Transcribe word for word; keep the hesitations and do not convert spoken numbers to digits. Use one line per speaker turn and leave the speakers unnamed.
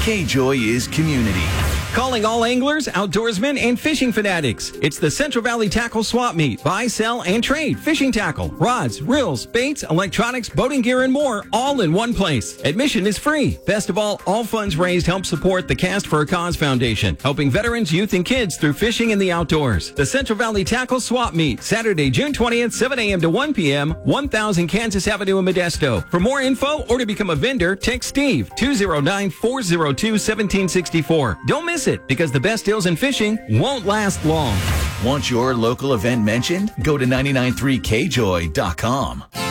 K-Joy is community.
Calling all anglers, outdoorsmen, and fishing fanatics. It's the Central Valley Tackle Swap Meet. Buy, sell, and trade fishing tackle, rods, reels, baits, electronics, boating gear, and more, all in one place. Admission is free. Best of all, all funds raised help support the Cast for a Cause Foundation, helping veterans, youth, and kids through fishing in the outdoors. The Central Valley Tackle Swap Meet, Saturday, June twentieth, seven a.m. to one p.m., one thousand Kansas Avenue in Modesto. For more info or to become a vendor, text Steve, two oh nine, four oh two, one seven six four. Don't miss it, because the best deals in fishing won't last long.
Want your local event mentioned? Go to nine nine three K joy dot com.